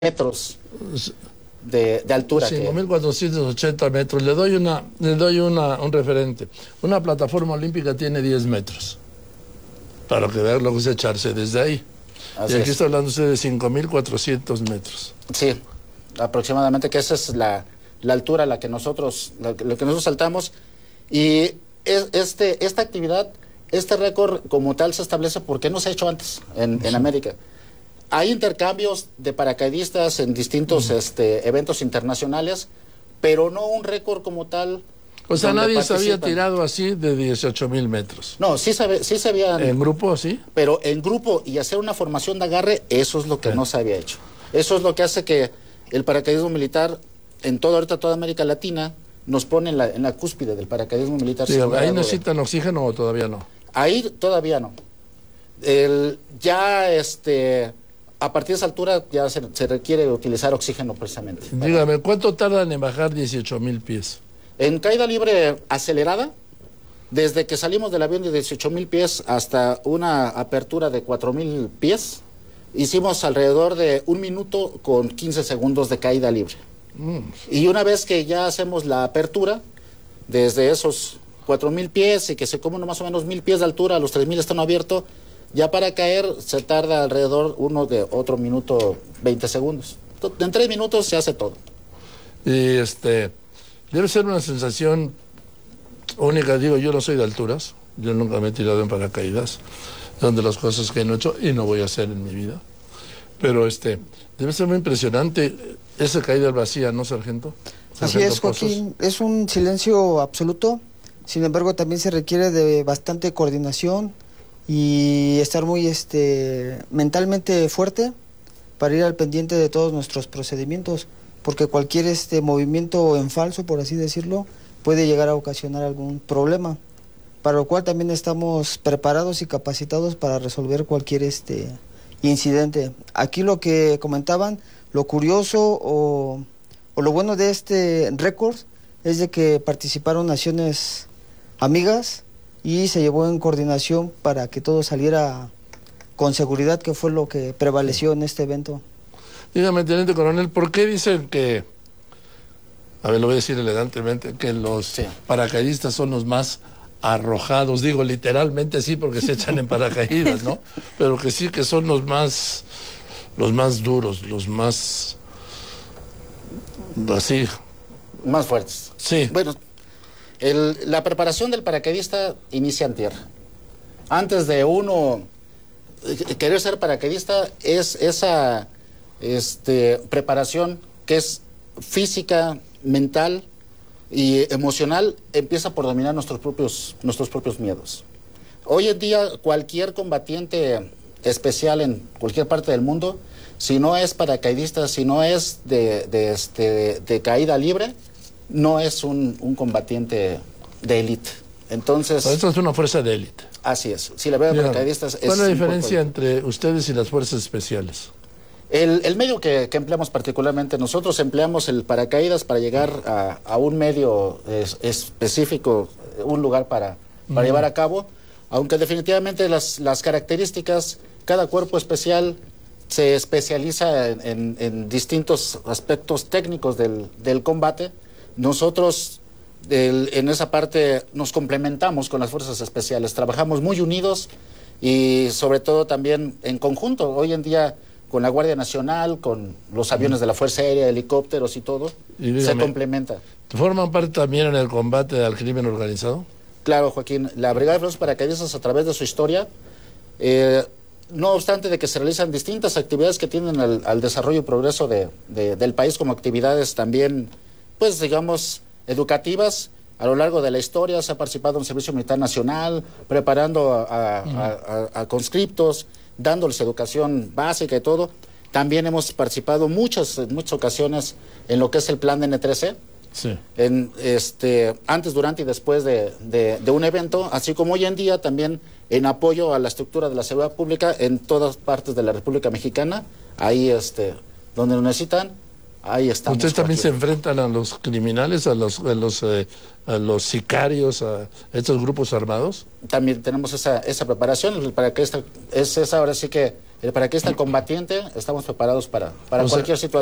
metros de altura. 5.480 metros. Le doy un referente. Una plataforma olímpica tiene 10 metros. Para que vean lo que es echarse desde ahí. Así y aquí es. está hablando usted de 5.400 metros. Sí, aproximadamente, que esa es la altura a la que nosotros saltamos. Y esta actividad, este récord como tal se establece porque no se ha hecho antes en América. Hay intercambios de paracaidistas en distintos eventos internacionales, pero no un récord como tal. O sea, nadie se había participan. tirado así de 18.000 metros. No, sí se habían. ¿En grupo, sí? Pero en grupo y hacer una formación de agarre, eso es lo que no se había hecho. Eso es lo que hace que el paracaidismo militar, ahorita toda América Latina, nos pone en la cúspide del paracaidismo militar. Sí, ¿ahí necesitan oxígeno o todavía no? Ahí todavía no. A partir de esa altura ya se requiere utilizar oxígeno precisamente. Dígame, ¿cuánto tardan en bajar 18.000 pies? En caída libre acelerada, desde que salimos del avión de 18.000 pies hasta una apertura de 4.000 pies, hicimos alrededor de 1 minuto con 15 segundos de caída libre. Y una vez que ya hacemos la apertura, desde esos 4.000 pies y que se comen más o menos 1.000 pies de altura, a los 3.000 están abiertos, ya para caer se tarda alrededor otro minuto 20 segundos. En 3 minutos se hace todo. Y debe ser una sensación única. Digo, yo no soy de alturas, yo nunca me he tirado en paracaídas, son de las cosas que no he hecho y no voy a hacer en mi vida. Pero debe ser muy impresionante esa caída al vacío, ¿no, sargento? Así es, Joaquín, es un silencio absoluto, sin embargo también se requiere de bastante coordinación y estar muy mentalmente fuerte para ir al pendiente de todos nuestros procedimientos, porque cualquier movimiento en falso, por así decirlo, puede llegar a ocasionar algún problema, para lo cual también estamos preparados y capacitados para resolver cualquier incidente. Aquí lo que comentaban, lo curioso o lo bueno de este récord es de que participaron naciones amigas y se llevó en coordinación para que todo saliera con seguridad, que fue lo que prevaleció en este evento. Dígame, teniente coronel, ¿por qué dicen que, a ver, lo voy a decir elegantemente, que los paracaidistas son los más arrojados? Digo, literalmente sí, porque se echan en paracaídas, ¿no? Pero que sí, que son los más duros, los más, así. Más fuertes. Sí. Bueno, la preparación del paracaidista inicia en tierra. Antes de uno querer ser paracaidista, es esa preparación que es física, mental y emocional, empieza por dominar nuestros propios miedos. Hoy en día, cualquier combatiente especial en cualquier parte del mundo, si no es paracaidista, si no es de caída libre, no es un combatiente de élite. Entonces, esto es una fuerza de élite. Así es. Si la veo de paracaidistas, ¿cuál es la diferencia entre ustedes y las fuerzas especiales? El medio que empleamos particularmente, nosotros empleamos el paracaídas para llegar a un medio específico, un lugar para llevar a cabo, aunque definitivamente las características, cada cuerpo especial se especializa en distintos aspectos técnicos del combate. Nosotros en esa parte nos complementamos con las fuerzas especiales, trabajamos muy unidos y sobre todo también en conjunto. Hoy en día, con la Guardia Nacional, con los aviones de la Fuerza Aérea, helicópteros y todo, se complementa. ¿Forman parte también en el combate al crimen organizado? Claro, Joaquín. La Brigada de Fuerzas Paracaidistas, a través de su historia, no obstante de que se realizan distintas actividades que tienden al desarrollo y progreso del país, como actividades también, pues digamos, educativas, a lo largo de la historia se ha participado en el Servicio Militar Nacional, preparando a conscriptos, dándoles educación básica y todo. También hemos participado en muchas ocasiones en lo que es el plan de N13, sí. Antes, durante y después de un evento, así como hoy en día también en apoyo a la estructura de la seguridad pública en todas partes de la República Mexicana. Ahí donde lo necesitan, ahí estamos. ¿Ustedes también se enfrentan a los criminales, a los sicarios, a estos grupos armados? También tenemos esa preparación, para que es ahora sí que el paracaidista combatiente, estamos preparados para O sea, cualquier situación.